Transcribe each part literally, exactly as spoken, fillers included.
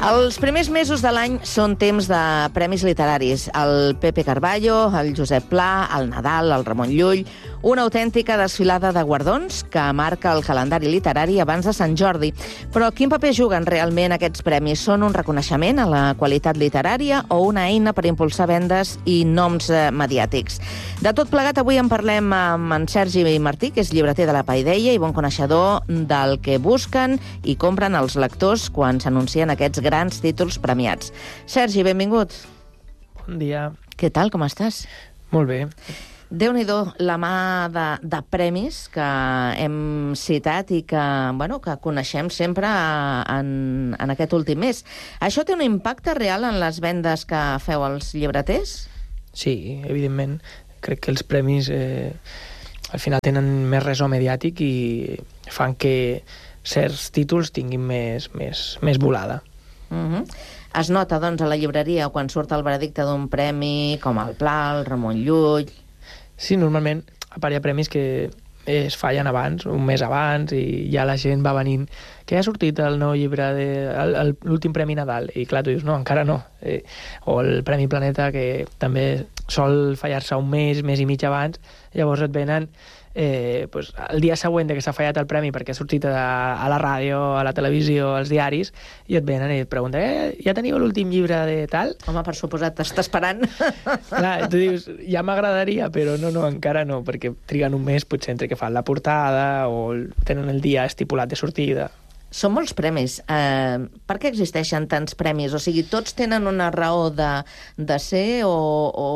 Els primers mesos de l'any són temps de premis literaris. El Pepe Carballo, el Josep Pla, el Nadal, el Ramon Llull... Una autèntica desfilada de guardons que marca el calendari literari abans de Sant Jordi. Però quin paper juguen realment aquests premis? Són un reconeixement a la qualitat literària o una eina per impulsar vendes i noms eh, mediàtics? De tot plegat, avui en parlem amb en Sergi Martí, que és llibreter de la Paideia i bon coneixedor del que busquen i compren els lectors quan s'anuncien aquests grans títols premiats. Sergi, benvingut. Bon dia. Què tal, com estàs? Molt bé. Déu-n'hi-do la mà de, de premis que hem citat i que, bueno, que coneixem sempre en, en aquest últim mes. Això té un impacte real en les vendes que feu als llibreters? Sí, evidentment. Crec que els premis eh, al final tenen més ressò mediàtic i fan que certs títols tinguin més, més, més volada. Uh-huh. Es nota, doncs, a la llibreria quan surt el veredicte d'un premi com el Pla, el Ramon Llull... Sí, normalment a part hi ha premis que es fallen abans, un mes abans, i ja la gent va venint que ha sortit el nou llibre de el, el, l'últim Premi Nadal, i clar, tu dius, no, encara no. Eh, o el Premi Planeta, que també sol fallar-se un mes, mes i mig abans, llavors et venen eh, pues, el dia següent de que s'ha fallat el premi perquè ha sortit a, a la ràdio, a la televisió, als diaris, i et venen i et pregunten, eh, ja teniu l'últim llibre de tal? Home, per suposat, t'està esperant. Clar, tu dius, ja m'agradaria, però no, no, encara no, perquè triguen un mes potser entre que fan la portada o tenen el dia estipulat de sortida. Són molts premis. Eh, per què existeixen tants premis? O sigui, tots tenen una raó de, de ser o, o,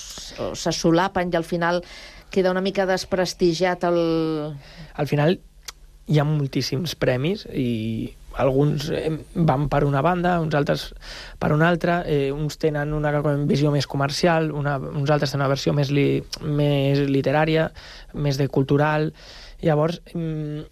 o se solapen i al final queda una mica desprestigiat el... Al final hi ha moltíssims premis i alguns van per una banda, uns altres per una altra, eh, uns tenen una visió més comercial, una, uns altres tenen una versió més, li, més literària, més de cultural. Llavors, mm,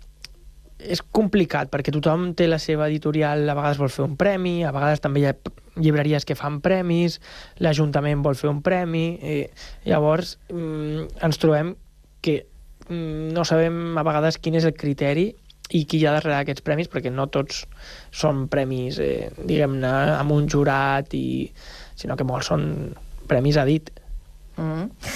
és complicat, perquè tothom té la seva editorial, a vegades vol fer un premi, a vegades també hi ha llibreries que fan premis, l'Ajuntament vol fer un premi, eh, llavors mm, ens trobem que mm, no sabem a vegades quin és el criteri i qui hi ha darrere d'aquests premis, perquè no tots són premis, eh, diguem-ne, amb un jurat, i, sinó que molts són premis a dit. Mm.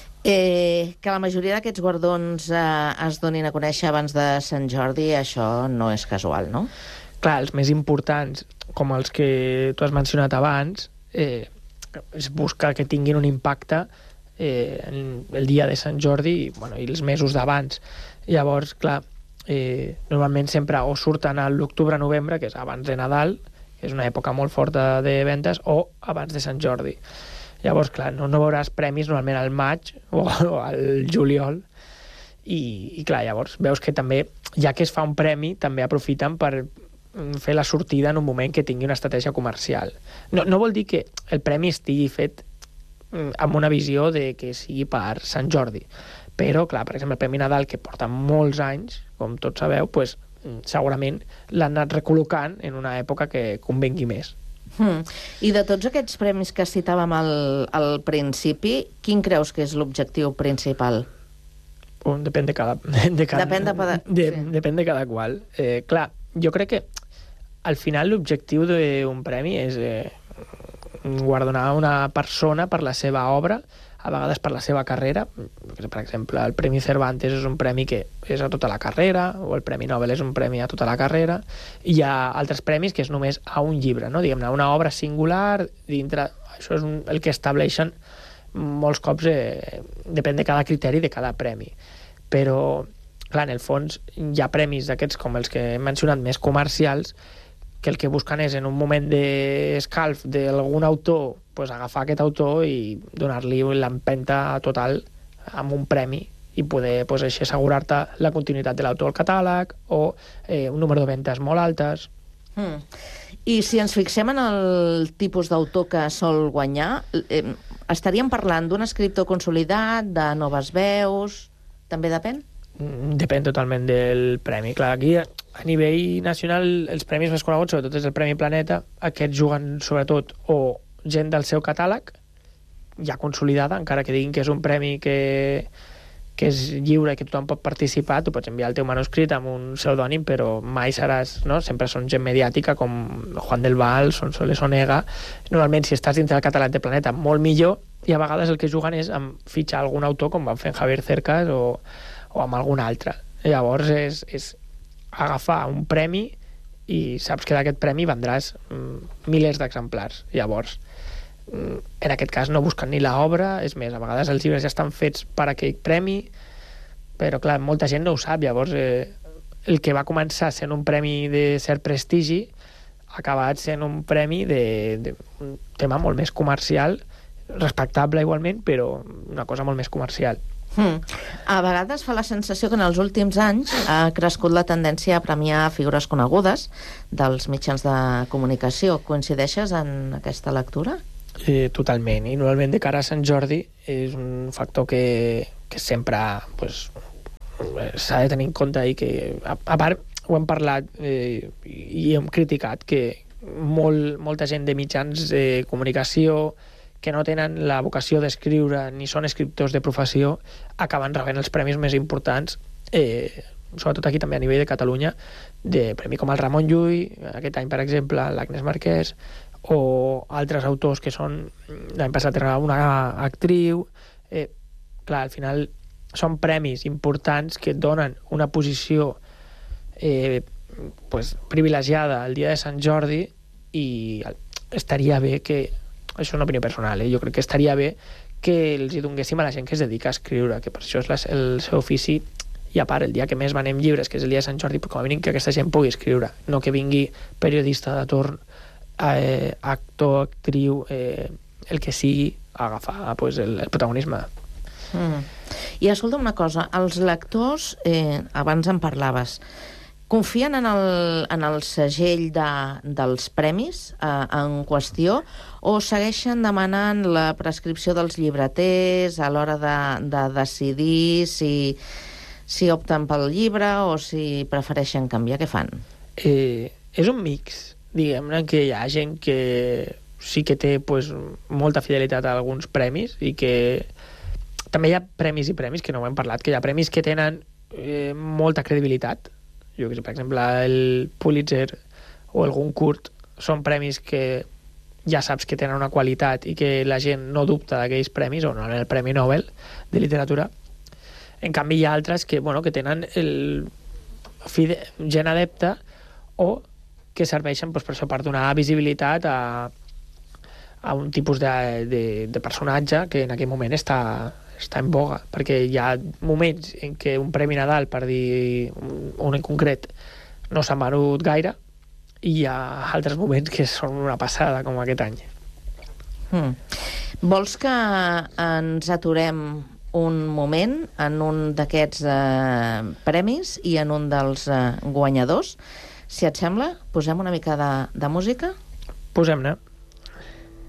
Eh, que la majoria d'aquests guardons eh, es donin a conèixer abans de Sant Jordi, això no és casual, no? Clar, els més importants, com els que tu has mencionat abans, eh, es busca que tinguin un impacte eh, el dia de Sant Jordi i, bueno, i els mesos d'abans. Llavors, clar, eh, normalment sempre o surten a l'octubre-novembre, que és abans de Nadal, que és una època molt forta de vendes, o abans de Sant Jordi. Llavors, clar, no, no veuràs premis normalment al maig o, o al juliol, i, i clar, llavors veus que també, ja que es fa un premi, també aprofiten per fer la sortida en un moment que tingui una estratègia comercial. No, no vol dir que el premi estigui fet amb una visió de que sigui per Sant Jordi, però, clar, per exemple, el Premi Nadal, que porta molts anys, com tots sabeu, pues, segurament l'han anat recol·locant en una època que convengui més. Hmm. I de tots aquests premis que citàvem al, al principi, quin creus que és l'objectiu principal? Oh, depèn de cada... De cada depèn de, de, de, sí. Depèn de cada qual. Eh, clar, jo crec que al final l'objectiu d'un premi és eh, guardonar una persona per la seva obra, a vegades per la seva carrera. Per exemple, el Premi Cervantes és un premi que és a tota la carrera, o el Premi Nobel és un premi a tota la carrera, i hi ha altres premis que és només a un llibre, no? Diguem-ne, una obra singular dintre... Això és un, el que estableixen molts cops, eh, depèn de cada criteri de cada premi. Però, clar, en el fons hi ha premis d'aquests com els que he mencionat més comercials, que el que busquen és en un moment d'escalf d'algun autor, pues, agafar aquest autor i donar-li l'empenta total amb un premi i poder, pues, així assegurar-te la continuïtat de l'autor al catàleg o eh, un número de ventes molt altes. Mm. I si ens fixem en el tipus d'autor que sol guanyar, eh, estaríem parlant d'un escriptor consolidat, de noves veus... També depèn? Depèn totalment del premi. Clar, aquí a nivell nacional els premis més coneguts, sobretot és el Premi Planeta, aquests juguen sobretot o gent del seu catàleg ja consolidada, encara que diguin que és un premi que, que és lliure i que tothom pot participar, tu pots enviar el teu manuscrit amb un pseudònim, però mai seràs, no? Sempre són gent mediàtica com Juan del Val, Sonsoles Onega. Normalment, si estàs dintre del Català de Planeta, molt millor, i a vegades el que juguen és amb fitxar algun autor, com van fer en Javier Cercas o, o amb algun altre. I llavors és, és agafar un premi i saps que d'aquest premi vendràs mm, milers d'exemplars. Llavors, mm, en aquest cas no busquen ni l'obra, és més, a vegades els llibres ja estan fets per a aquell premi, però clar, molta gent no ho sap. Llavors, eh, el que va començar sent un premi de cert prestigi ha acabat sent un premi de, de un tema molt més comercial, respectable igualment, però una cosa molt més comercial. Hmm. A vegades fa la sensació que en els últims anys ha crescut la tendència a premiar figures conegudes dels mitjans de comunicació. Coincideixes en aquesta lectura? Eh, totalment, i normalment de cara a Sant Jordi és un factor que, que sempre pues, s'ha de tenir en compte i que, a, a part, ho hem parlat eh, i hem criticat que molt, molta gent de mitjans de comunicació que no tenen la vocació d'escriure ni són escriptors de professió acaben rebent els premis més importants, eh, sobretot aquí també a nivell de Catalunya, de premi com el Ramon Llull, aquest any per exemple l'Agnès Marquès, o altres autors que són, l'any passat era una actriu. Eh, clar, al final són premis importants que et donen una posició eh, pues, privilegiada el dia de Sant Jordi, i estaria bé que, això és una opinió personal, eh? Jo crec que estaria bé que els hi donguéssim a la gent que es dedica a escriure, que per això és la, el seu ofici, i a part, el dia que més venem llibres, que és el dia de Sant Jordi, com a mínim que aquesta gent pugui escriure, no que vingui periodista de torn, eh, actor, actriu, eh, el que sigui, a agafar pues, el, el protagonisme. Mm. I escolta una cosa, els lectors, eh, abans en parlaves, confien en el, en el segell de, dels premis eh, en qüestió, o segueixen demanant la prescripció dels llibreters a l'hora de, de decidir si, si opten pel llibre o si prefereixen canviar? Què fan? Eh, és un mix, diguem-ne, que hi ha gent que sí que té pues, molta fidelitat a alguns premis, i que també hi ha premis i premis, que no ho hem parlat, que hi ha premis que tenen eh, molta credibilitat. Jo que sé, per exemple, el Pulitzer o el Goncourt són premis que ja saps que tenen una qualitat i que la gent no dubta d'aquells premis, o no, el Premi Nobel de Literatura. En canvi, hi ha altres que, bueno, que tenen el fide, gent adepta, o que serveixen pues, per això, per donar visibilitat a, a un tipus de, de, de personatge que en aquell moment està, està en boga, perquè hi ha moments en què un Premi Nadal, per dir un, un en concret, no s'ha venut gaire, i hi ha altres moments que són una passada, com aquest any. Hmm. Vols que ens aturem un moment en un d'aquests eh, premis i en un dels eh, guanyadors? Si et sembla, posem una mica de, de música? Posem-ne.